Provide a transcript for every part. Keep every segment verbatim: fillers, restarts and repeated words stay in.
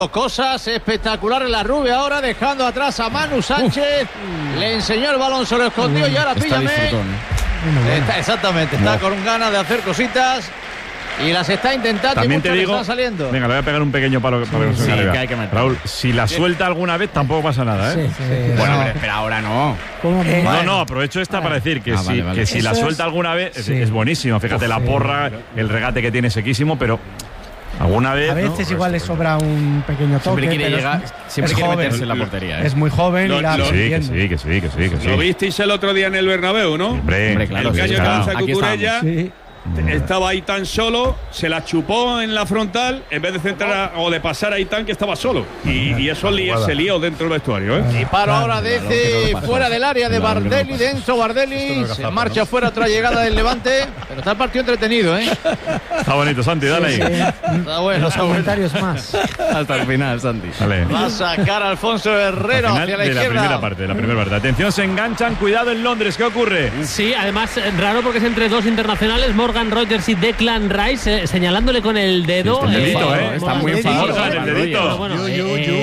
Cosas espectaculares la Rubia ahora, dejando atrás a Manu Sánchez. Uf. Le enseñó el balón, se lo escondió y ahora píllame. Está, exactamente, está no. con ganas de hacer cositas y las está intentando. También y te digo, están saliendo. Venga, le voy a pegar un pequeño palo para que no se sí, caiga. Que hay que meter. Raúl, si la suelta alguna vez tampoco pasa nada, ¿eh? Sí, sí. Bueno, hombre, pero ahora no. Eh, no, no, aprovecho esta ah. para decir que, ah, si, vale, vale. que si la suelta alguna vez es, sí. es buenísimo. Fíjate, Uf, la porra, sí. el regate que tiene sequísimo, pero alguna vez. A veces ¿no? igual le sobra un pequeño toque. Siempre quiere llegar, es, siempre es quiere joven, meterse en la portería. ¿eh? Es muy joven lo, y la lo, sí, que sí, que sí, que sí, que sí. Lo visteis el otro día en el Bernabéu, ¿no? Hombre, Hombre claro. El caño que lanza Cucurella. Sí. Estaba Aitán solo, se la chupó en la frontal en vez de centrar a, o de pasar a Aitán, que estaba solo. Y, y eso li, se lió dentro del vestuario, ¿eh? Y paro ahora desde fuera del área de Bardelli, dentro Bardelli, se marcha fuera otra llegada del Levante, pero está el partido entretenido, ¿eh? Está bonito, Santi, dale ahí. Sí, sí. Está bueno, los comentarios más. Hasta el final, Santi. Dale. Va a sacar a Alfonso Herrero hacia la de izquierda. La primera parte, la primera parte. Atención, se enganchan, cuidado en Londres, ¿qué ocurre? Sí, además raro porque es entre dos internacionales, Morgan Rogers y Declan Rice, eh, señalándole con el dedo. Sí, el dedito, eh, eh, está muy enfadado. El dedito. Bueno, bueno,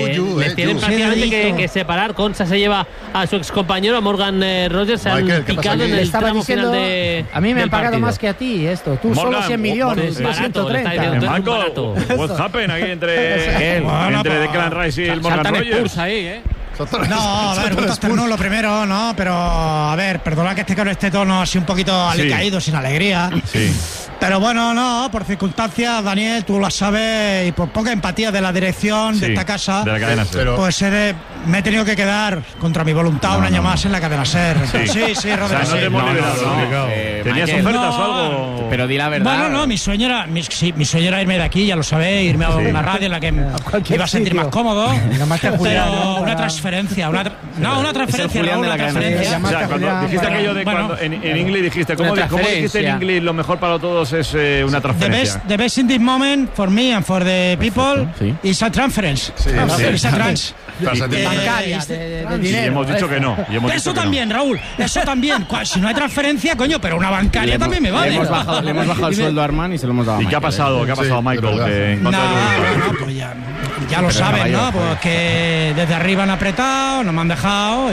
le tienen prácticamente que, que separar. Concha se lleva a su excompañero, Morgan eh, Rogers, se han picado en el tramo final de. A mí me han pagado partido. más que a ti esto. Tú Morgan, solo cien millones, barato, ciento treinta. eh, Marco, what happened aquí entre, entre Declan Rice y el Morgan Rogers? Ahí, ¿eh? No, a ver, no, lo primero, no, pero a ver, perdona que esté con este tono así un poquito alicaído, sí. sin alegría. Sí. Pero bueno, no, por circunstancias, Daniel, tú lo sabes, y por poca empatía de la dirección sí, de esta casa, de la cadena SER. Pues he de, me he tenido que quedar contra mi voluntad no, un año no. más en la cadena SER. Sí, sí, sí, Rodrigo. O sea, no te hemos sí. liberado, no, no, no. Eh, ¿Tenías Michael, ofertas no, o algo? Pero di la verdad. Bueno, no, mi sueño era, mi, sí, mi sueño era irme de aquí, ya lo sabéis, irme a sí. una radio en la que me iba a sentir sitio. más cómodo. Pero Julián, ¿no? una transferencia, una tra no, una transferencia, Raúl, una transferencia. O sea, cuando dijiste aquello de bueno, cuando en, en inglés dijiste, ¿cómo, ¿cómo dijiste en inglés? Lo mejor para todos es eh, una transferencia. The best, the best in this moment for me and for the people sí. is a transference. Sí, sí. Is a trans. Eh, bancaria, de, de, de dinero. Y hemos dicho que no. Y hemos eso dicho también, que no. Raúl, eso también. Si no hay transferencia, coño, pero una bancaria le también me vale. Le hemos bajado, le hemos bajado el sueldo a Armand y se lo hemos dado a ¿Y qué ha pasado? ¿Qué ha pasado, Michael? Que no, no, pues ya, ya lo saben, ¿no? Pues que desde arriba han apretado, no me han dejado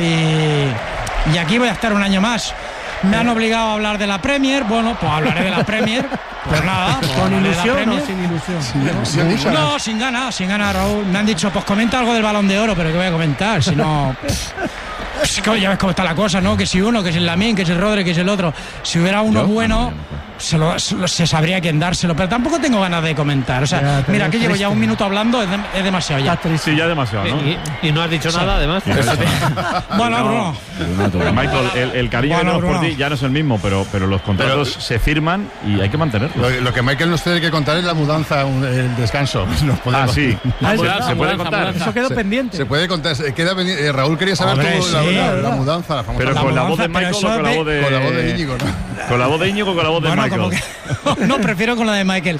y, y aquí voy a estar un año más. Me han obligado a hablar de la Premier. Bueno, pues hablaré de la Premier. Pues nada, pues ¿con ilusión o sin ilusión? Sin ilusión. No, sin ganas, sin ganas, Raúl. Me han dicho, pues comenta algo del Balón de Oro, pero ¿qué voy a comentar? Si no... Ya ves cómo está la cosa, ¿no? Que si uno, que si el Lamine, que si el Rodri, que si el otro. Si hubiera uno ¿Yo? bueno, se, lo, se sabría quién dárselo. Pero tampoco tengo ganas de comentar. O sea, ya, mira, que llevo ya un minuto hablando, es, de, es demasiado ya. Sí, ya demasiado, ¿no? Y, y no has dicho sí. nada, además. Bueno, Bruno. Michael, el, el cariño bueno, que tenemos por ti ya no es el mismo, pero, pero los contratos pero, se firman y hay que mantenerlos. Lo, lo que Michael nos tiene que contar es la mudanza, el descanso. Nos ah, sí. Ah, ¿Se, mudanza, ¿Se puede mudanza, contar? Mudanza. Eso quedó se, pendiente. Se puede contar. Queda pendiente. Eh, Raúl quería saber Hombre, todo sí, la, la, la, la mudanza, la famosa. Pero la con mudanza, la voz de Michael o con la voz de... Con la voz de Íñigo, ¿no? Con la voz de Íñigo o con la voz de bueno, Michael. Que... no, prefiero con la de Michael.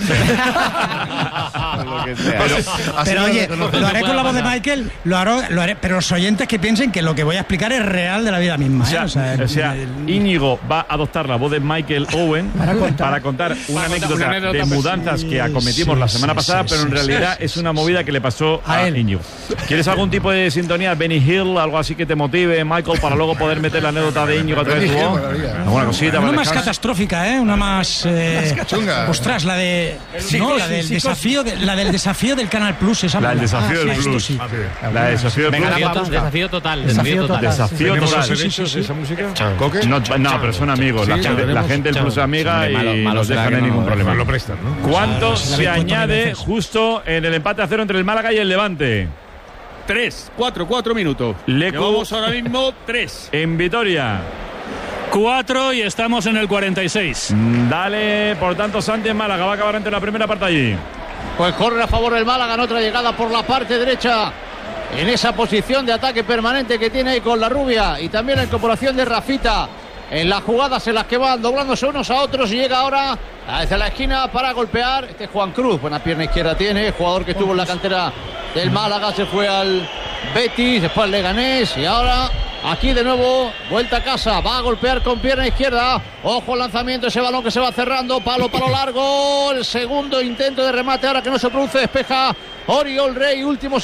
Lo que sea. Pero, pero oye, lo haré con la voz de Michael, lo haré, lo haré, pero los oyentes que piensen que lo que voy a explicar es real de la vida misma. O sea, ¿eh? o sea, o sea el... Íñigo va a adoptar la voz de Michael Owen para contar, para contar una, para anécdota una anécdota de mudanzas sí, que acometimos sí, la semana sí, pasada, sí, pero en realidad sí, es una movida que le pasó a, a Íñigo. ¿Quieres algún tipo de sintonía, Benny Hill, algo así que te motive, Michael, para luego poder meter la anécdota de Íñigo a través de tu voz? Alguna cosita. Una más catastrófica, ¿eh? Una más. Eh, ostras, la de. Sí, no, la del desafío, de, la del desafío del Canal Plus. Esa la del desafío ah, del Plus. Sí. La del desafío del Plus. Desafío total. Desafío total. Desafío total. ¿Los derechos de esa música? No, no, pero son amigos. La gente, la gente del Plus es amiga y no nos dejan en ningún problema. Lo prestan, ¿no? ¿Cuánto se añade justo en el empate a cero entre el Málaga y el Levante? Tres, cuatro, cuatro minutos. Llevamos ahora mismo tres. En Vitoria. Cuatro y estamos en el cuarenta y seis. Dale, por tanto, Santi en Málaga. Va a acabar ante la primera parte allí. Pues corre a favor del Málaga en otra llegada por la parte derecha. En esa posición de ataque permanente que tiene ahí con la Rubia. Y también la incorporación de Rafita. En las jugadas en las que van doblándose unos a otros. Y llega ahora desde la esquina para golpear. Este es Juan Cruz. Buena pierna izquierda tiene. Jugador que estuvo en la cantera del Málaga. Se fue al Betis. Después al Leganés. Y ahora... aquí de nuevo, vuelta a casa, va a golpear con pierna izquierda, ojo al lanzamiento, ese balón que se va cerrando, palo, palo largo, el segundo intento de remate ahora que no se produce, despeja Oriol Rey, últimos